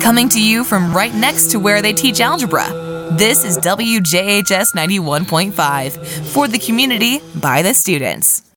Coming to you from right next to where they teach algebra, this is WJHS 91.5 for the community by the students.